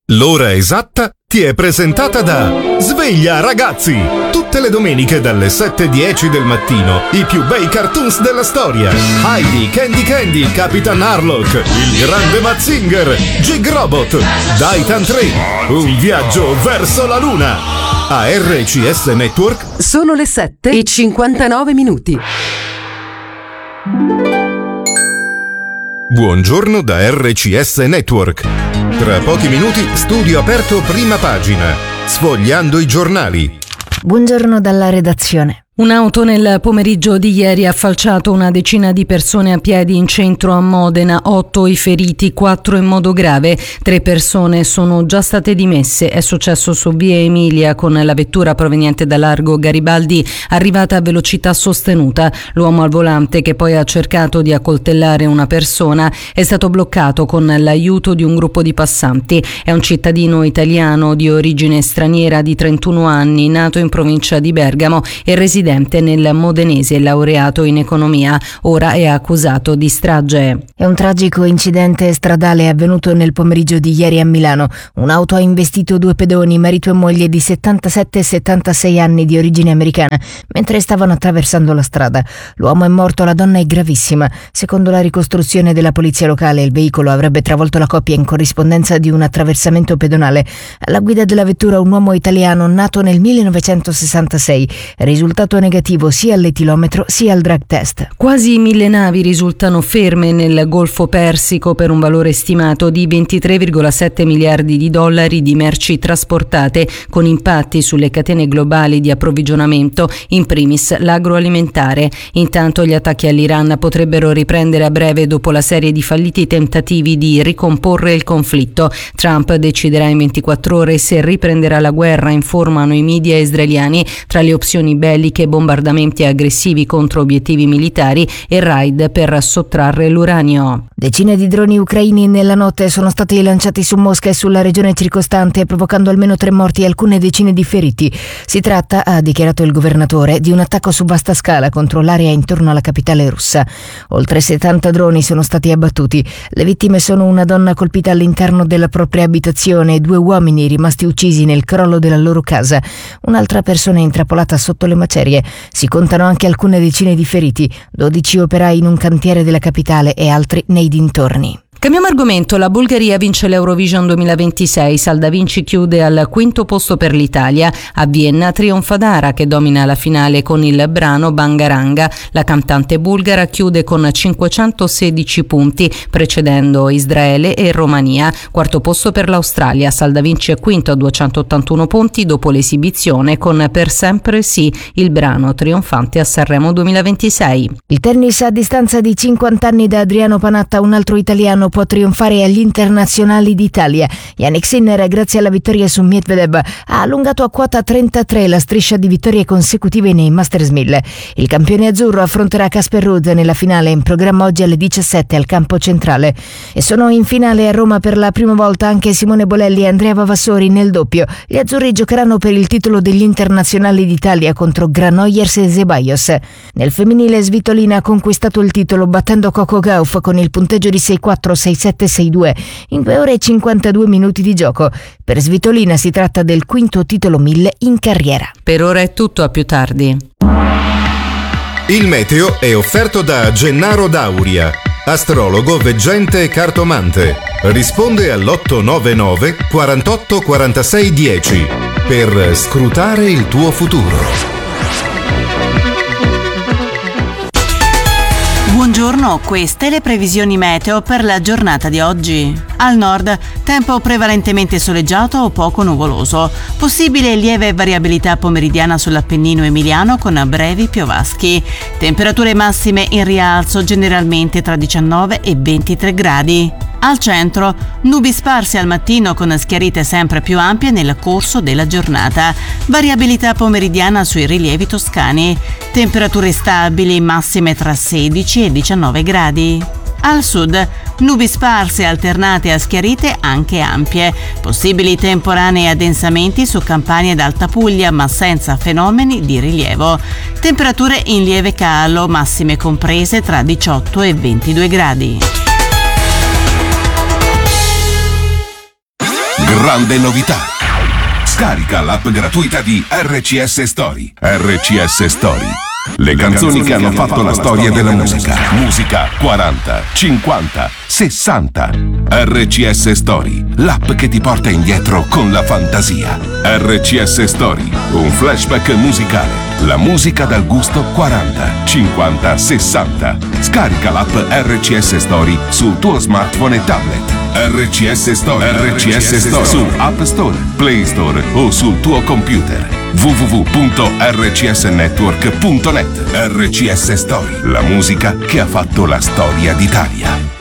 L'ora esatta ti è presentata da Sveglia Ragazzi! Tutte le domeniche dalle 7:10 del mattino i più bei cartoons della storia. Heidi, Candy Candy, Capitan Harlock, il grande Mazinger, Jig Robot, Daitan 3, un viaggio verso la luna. A RCS Network sono le 7:59. Buongiorno da RCS Network. Tra pochi minuti studio aperto prima pagina, sfogliando i giornali. Buongiorno dalla redazione. Un'auto nel pomeriggio di ieri ha falciato una decina di persone a piedi in centro a Modena, 8 i feriti, 4 in modo grave, 3 persone sono già state dimesse. È successo su via Emilia con la vettura proveniente da largo Garibaldi arrivata a velocità sostenuta. L'uomo al volante, che poi ha cercato di accoltellare una persona, è stato bloccato con l'aiuto di un gruppo di passanti. È un cittadino italiano di origine straniera di 31 anni, nato in provincia di Bergamo e residente nel modenese, laureato in economia. Ora è accusato di strage. È un tragico incidente stradale avvenuto nel pomeriggio di ieri a Milano. Un'auto ha investito 2 pedoni, marito e moglie di 77 e 76 anni di origine americana, mentre stavano attraversando la strada. L'uomo è morto, la donna è gravissima. Secondo la ricostruzione della polizia locale, il veicolo avrebbe travolto la coppia in corrispondenza di un attraversamento pedonale. Alla guida della vettura un uomo italiano nato nel 1966, risultato negativo sia all'etilometro sia al drug test. Quasi 1000 navi risultano ferme nel Golfo Persico per un valore stimato di 23,7 miliardi di dollari di merci trasportate, con impatti sulle catene globali di approvvigionamento, in primis l'agroalimentare. Intanto gli attacchi all'Iran potrebbero riprendere a breve dopo la serie di falliti tentativi di ricomporre il conflitto. Trump deciderà in 24 ore se riprenderà la guerra, informano i media israeliani. Tra le opzioni belliche, bombardamenti aggressivi contro obiettivi militari e raid per sottrarre l'uranio. Decine di droni ucraini nella notte sono stati lanciati su Mosca e sulla regione circostante, provocando almeno 3 morti e alcune decine di feriti. Si tratta, ha dichiarato il governatore, di un attacco su vasta scala contro l'area intorno alla capitale russa. Oltre 70 droni sono stati abbattuti. Le vittime sono una donna colpita all'interno della propria abitazione e 2 uomini rimasti uccisi nel crollo della loro casa. Un'altra persona è intrappolata sotto le macerie. Si contano anche alcune decine di feriti, 12 operai in un cantiere della capitale e altri nei dintorni. Cambiamo argomento, la Bulgaria vince l'Eurovision 2026, Salda Vinci chiude al 5° posto per l'Italia. A Vienna trionfa Dara, che domina la finale con il brano Bangaranga. La cantante bulgara chiude con 516 punti, precedendo Israele e Romania. 4° posto per l'Australia, Salda Vinci è quinto a 281 punti dopo l'esibizione con Per sempre sì, il brano trionfante a Sanremo 2026. Il tennis a distanza di 50 anni da Adriano Panatta, un altro italiano può trionfare agli internazionali d'Italia. Jannik Sinner, grazie alla vittoria su Medvedev, ha allungato a quota 33 la striscia di vittorie consecutive nei Masters 1000. Il campione azzurro affronterà Casper Ruud nella finale, in programma oggi alle 17 al campo centrale. E sono in finale a Roma per la prima volta anche Simone Bolelli e Andrea Vavassori nel doppio. Gli azzurri giocheranno per il titolo degli internazionali d'Italia contro Granollers e Zeballos. Nel femminile Svitolina ha conquistato il titolo battendo Coco Gauff con il punteggio di 6-4, 6-7, 6-2 in 2 ore e 52 minuti di gioco. Per Svitolina si tratta del 5° titolo 1000 in carriera. Per ora è tutto, a più tardi. Il meteo è offerto da Gennaro Dauria, astrologo, veggente e cartomante. Risponde all'899 48 46 10 per scrutare il tuo futuro. Buongiorno, queste le previsioni meteo per la giornata di oggi. Al nord, tempo prevalentemente soleggiato o poco nuvoloso. Possibile lieve variabilità pomeridiana sull'Appennino emiliano con brevi piovaschi. Temperature massime in rialzo generalmente tra 19 e 23 gradi. Al centro, nubi sparse al mattino con schiarite sempre più ampie nel corso della giornata. Variabilità pomeridiana sui rilievi toscani. Temperature stabili, massime tra 16 e 19 gradi. Al sud, nubi sparse alternate a schiarite anche ampie. Possibili temporanei addensamenti su Campania ed Alta Puglia, ma senza fenomeni di rilievo. Temperature in lieve calo, massime comprese tra 18 e 22 gradi. grande novità. Scarica l'app gratuita di RCS Story. RCS Story. Le canzoni che hanno fatto la storia della musica. Musica 40, 50, 60. RCS Story, l'app che ti porta indietro con la fantasia. RCS Story, un flashback musicale. La musica dal gusto 40, 50, 60. Scarica l'app RCS Story sul tuo smartphone e tablet. RCS Story. RCS Story su App Store, Play Store o sul tuo computer. www.rcsnetwork.net. RCS Story, la musica che ha fatto la storia d'Italia.